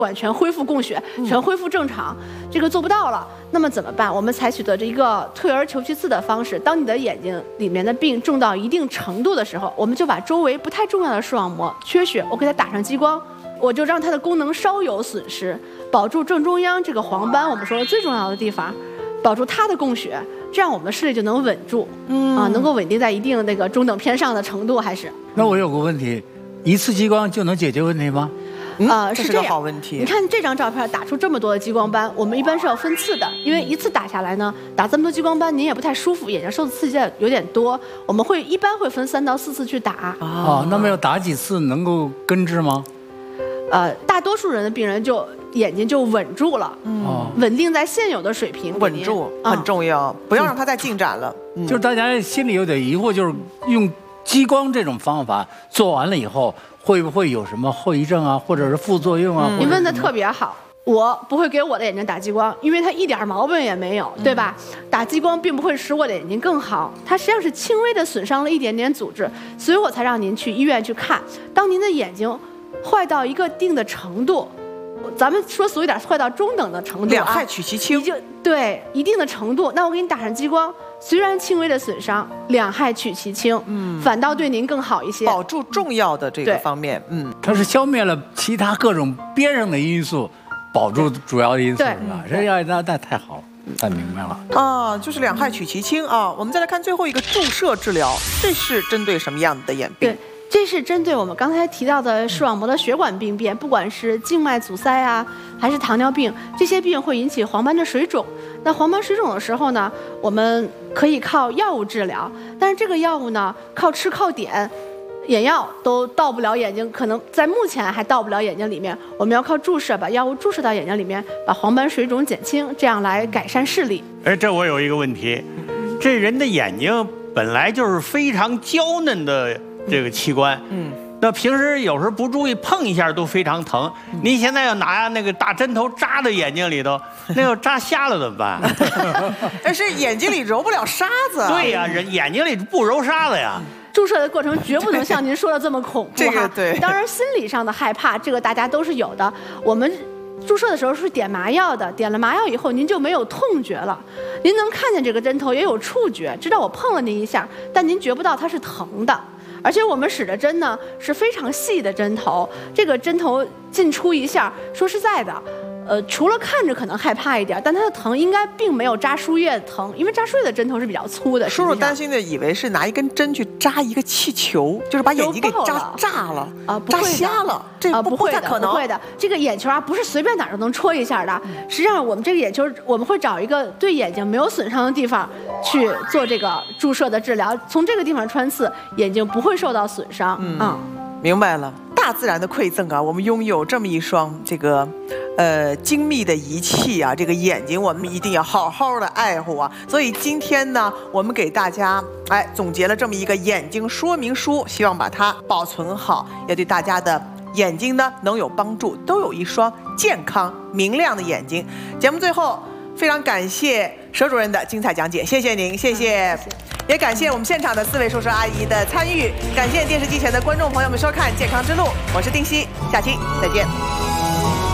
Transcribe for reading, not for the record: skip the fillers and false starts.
管全恢复供血，全恢复正常，这个做不到了，那么怎么办？我们采取的这一个退而求其次的方式，当你的眼睛里面的病重到一定程度的时候，我们就把周围不太重要的视网膜缺血，我给它打上激光，我就让它的功能稍有损失，保住正中央这个黄斑，我们说最重要的地方，保住它的供血，这样我们的视力就能稳住，能够稳定在一定那个中等偏上的程度，还是。 那我有个问题，一次激光就能解决问题吗？ 这是个好问题。 你看这张照片打出这么多的激光斑，我们一般是要分次的，因为一次打下来呢，打这么多激光斑您也不太舒服，眼睛受的刺激有点多，我们一般会分3到4次去打。 那么要打几次能够根治吗？ 大多数人的病人眼睛就稳住了，稳定在现有的水平， 稳住很重要，不要让它再进展了。 就是大家心里有点疑惑，就是用激光这种方法做完了以后，会不会有什么后遗症啊，或者是副作用啊？ 你问的特别好，我不会给我的眼睛打激光，因为它一点毛病也没有，对吧？打激光并不会使我的眼睛更好，它实际上是轻微的损伤了一点点组织，所以我才让您去医院去看。当您的眼睛坏到一个定的程度，咱们说俗一点，坏到中等的程度， 两害取其轻， 对一定的程度，那我给你打上激光，虽然轻微的损伤，两害取其轻，反倒对您更好一些， 保住重要的这个方面， 它是消灭了其他各种边上的因素，保住主要的因素，是吧？那太好了。太明白了就是两害取其轻啊。我们再来看最后一个注射治疗，这是针对什么样的眼病？ 对，这是针对我们刚才提到的视网膜的血管病变，不管是静脉阻塞啊，还是糖尿病，这些病会引起黄斑的水肿。那黄斑水肿的时候呢，我们可以靠药物治疗，但是这个药物呢，靠吃靠点。眼药都到不了眼睛，可能在目前还到不了眼睛里面，我们要靠注射，把药物注射到眼睛里面，把黄斑水肿减轻，这样来改善视力。 这我有一个问题，这人的眼睛本来就是非常娇嫩的这个器官，那平时有时候不注意碰一下都非常疼。您现在要拿那个大针头扎到眼睛里头，那要扎瞎了怎么办？ 但是眼睛里揉不了沙子。 对呀，人眼睛里不揉沙子呀。 注射的过程绝不能像您说的这么恐怖哈。 对， 当然心理上的害怕，这个大家都是有的。我们注射的时候是点麻药的，点了麻药以后您就没有痛觉了，您能看见这个针头，也有触觉，知道我碰了您一下，但您觉不到它是疼的。而且我们使的针呢是非常细的针头，这个针头进出一下，说实在的。除了看着可能害怕一点，但它的疼应该并没有扎输液的疼，因为扎输液的针头是比较粗的。 叔叔担心的以为是拿一根针去扎一个气球，就是把眼睛给扎炸了扎瞎了。这不会的， 可能不会的。这个眼球不是随便哪儿都能戳一下的。实际上，我们这个眼球，我们会找一个对眼睛没有损伤的地方去做这个注射的治疗，从这个地方穿刺，眼睛不会受到损伤。 明白了。大自然的馈赠啊，我们拥有这么一双这个精密的仪器啊，这个眼睛我们一定要好好的爱护啊。所以今天呢，我们给大家总结了这么一个眼睛说明书，希望把它保存好，也对大家的眼睛呢能有帮助，都有一双健康明亮的眼睛。节目最后非常感谢佘主任的精彩讲解，谢谢您，谢谢。也感谢我们现场的4位叔叔阿姨的参与，感谢电视机前的观众朋友们收看《健康之路》，我是丁熙，下期再见。